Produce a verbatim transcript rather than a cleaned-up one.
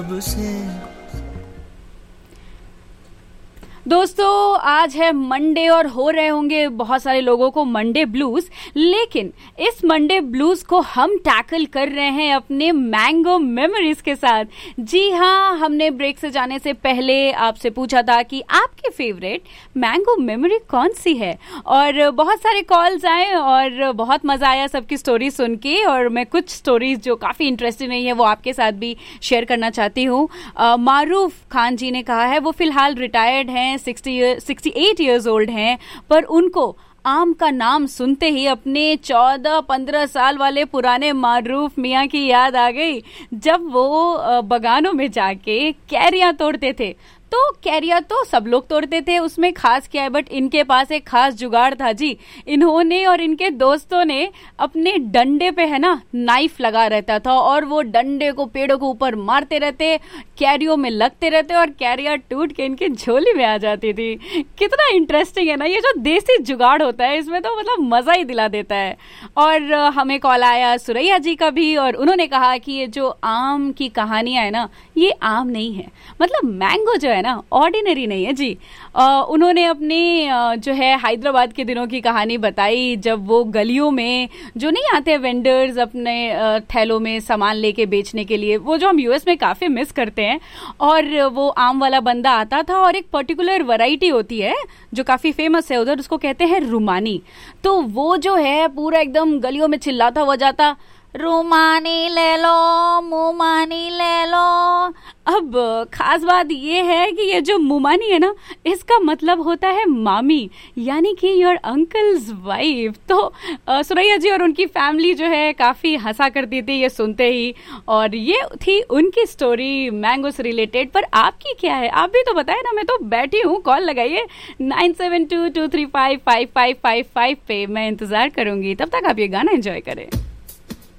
दोस्तों, आज है मंडे और हो रहे होंगे बहुत सारे लोगों को मंडे ब्लूज, लेकिन इस मंडे ब्लूज को हम टैकल कर रहे हैं अपने मैंगो मेमोरीज के साथ। जी हाँ, हमने ब्रेक से जाने से पहले आपसे पूछा था कि आपकी फेवरेट मैंगो मेमोरी कौन सी है, और बहुत सारे कॉल्स आए और बहुत मजा आया सबकी स्टोरी सुन के। और मैं कुछ स्टोरीज जो काफी इंटरेस्टिंग रही है वो आपके साथ भी शेयर करना चाहती हूँ। मारूफ खान जी ने कहा है, वो फिलहाल रिटायर्ड हैं, sixty sixty eight years old हैं, पर उनको आम का नाम सुनते ही अपने चौदह पंद्रह साल वाले पुराने मारूफ मियाँ की याद आ गई, जब वो बगानों में जाके कैरियां तोड़ते थे। तो कैरिया तो सब लोग तोड़ते थे, उसमें खास क्या है, बट इनके पास एक खास जुगाड़ था जी। इन्होंने और इनके दोस्तों ने अपने डंडे पे है ना नाइफ लगा रहता था, और वो डंडे को पेड़ों के ऊपर मारते रहते, कैरियों में लगते रहते, और कैरिया टूट के इनकी झोली में आ जाती थी। कितना इंटरेस्टिंग है ना ये जो देसी जुगाड़ होता है, इसमें तो मतलब मजा ही दिला देता है। और हमें कॉल आया सुरैया जी का भी, और उन्होंने कहा कि ये जो आम की कहानियां है ना, ये आम नहीं है, मतलब मैंगो जो है ना ऑर्डिनरी नहीं है जी। आ, उन्होंने अपनी आ, जो है हैदराबाद के दिनों की कहानी बताई, जब वो गलियों में जो नहीं आते वेंडर्स अपने थैलों में सामान लेके बेचने के लिए, वो जो हम यूएस में काफी मिस करते हैं, और वो आम वाला बंदा आता था, और एक पर्टिकुलर वैरायटी होती है जो काफी फेमस है उधर, उसको कहते हैं रुमानी। तो वो जो है पूरा एकदम गलियों में चिल्लाता हुआ जाता, रुमानी ले लो, मुमानी ले लो। अब खास बात ये है कि ये जो मुमानी है ना, इसका मतलब होता है मामी, यानी कि योर अंकल्स वाइफ। तो सुरैया जी और उनकी फैमिली जो है काफी हंसा करती थी ये सुनते ही, और ये थी उनकी स्टोरी मैंगो से रिलेटेड। पर आपकी क्या है, आप भी तो बताए ना। मैं तो बैठी हूँ, कॉल लगाइए nine seven to to three five five five five five पे, मैं इंतजार करूंगी। तब तक आप ये गाना एंजॉय करें।